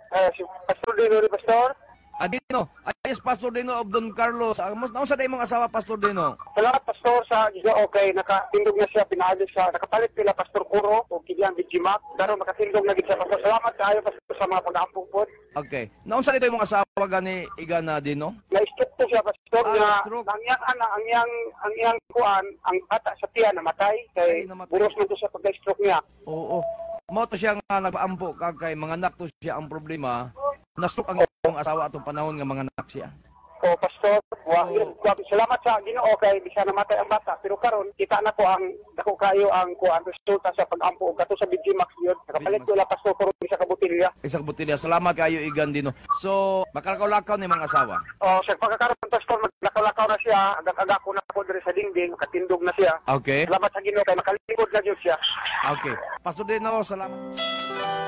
Si Pastor Dino, Pastor. Dino, ayos Pastor Dino of Don Carlos. Naon sa mong asawa Pastor Dino? Salamat, Pastor, sa Giga. Okay, nakatindog na siya, pinagis sa, nakapalit nila Pastor Kuro, o Kilian Bijimak. Pero makatindog na siya, Pastor. Salamat kayo, Pastor, sa mga pag-ampong po. Okay. Naon sa mong asawa gani Igana Dino? Na-stroke to siya, Pastor, na stroke. ang iyang kuan, ang bata sa tiyan, namatay. Kay namatay. buros mo to sa pagka-stroke niya. Oo. Mo to siya nga nagpaampo kay mga anak to siya ang problema. Nastroke ang iyong asawa atong panahon nga mga anak siya. O, Pastor, salamat sa Ginoo kay di siya namatay ang bata. Pero karon kita na ko ang dako kayo ang kuan resulta sa pag-ampo kato sa Bijimax yun. Nakapalit ko la Pastor Kuro sa kabutilya. Isang butilya. Salamat kayo Igan Dino. So, makalakaw-lakaw ni mga asawa. O, sa pagkakaroon Pastor, maglakaw-lakaw na siya. Agak-aga ko na ko diri sa dingding, makatindog na siya. Okay. Salamat sa Ginoo kay makalikod na Diyos siya. Okay. Pastor Dino, salamat.